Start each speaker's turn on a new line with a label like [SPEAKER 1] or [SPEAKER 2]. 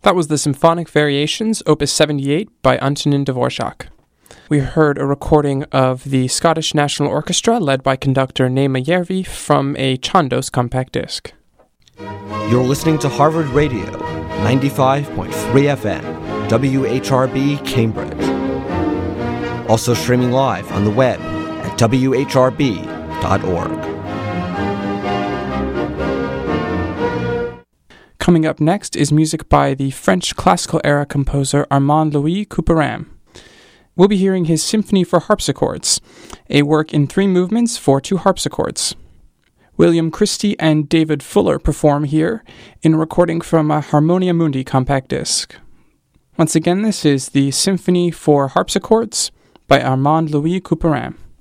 [SPEAKER 1] That was the Symphonic Variations, Opus 78 by Antonin Dvorak. We heard a recording of the Scottish National Orchestra led by conductor Nema Järvi from a Chandos compact disc.
[SPEAKER 2] You're listening to Harvard Radio, 95.3 FM, WHRB Cambridge. Also streaming live on the web at whrb.org.
[SPEAKER 1] Coming up next is music by the French classical-era composer Armand-Louis Couperin. We'll be hearing his Symphony for Harpsichords, a work in 3 movements for 2 harpsichords. William Christie and David Fuller perform here in a recording from a Harmonia Mundi compact disc. Once again, this is the Symphony for Harpsichords by Armand-Louis Couperin.